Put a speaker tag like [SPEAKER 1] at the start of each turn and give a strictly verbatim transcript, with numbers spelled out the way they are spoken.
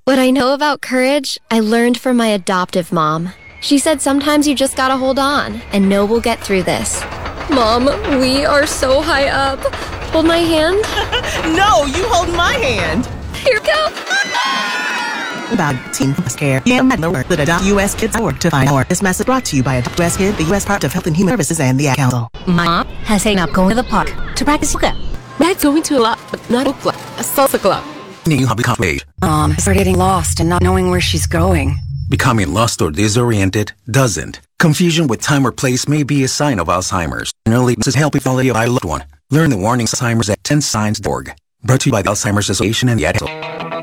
[SPEAKER 1] What I know about courage, I learned from my adoptive mom. She said sometimes you just gotta hold on and know we'll get through this. Mom, we are so high up. Hold my hand.
[SPEAKER 2] No, you hold my hand.
[SPEAKER 1] Here we go.
[SPEAKER 2] About Teen Care. Yeah, work that adopt U S Kids org to find more. This message brought to you by Adopt U S Kid, the U S Department of Health and Human Services, and the Ad Council.
[SPEAKER 3] My mom has taken up going to the park to practice yoga.
[SPEAKER 4] That's going to a lot, but not a club, a salsa club.
[SPEAKER 5] New hobby complete.
[SPEAKER 3] Mom started getting lost and not knowing where she's going.
[SPEAKER 5] Becoming lost or disoriented doesn't. Confusion with time or place may be a sign of Alzheimer's. An early is helping quality of our loved one. Learn the warning Alzheimer's at ten signs dot org. Brought to you by the Alzheimer's Association and the Ad Council.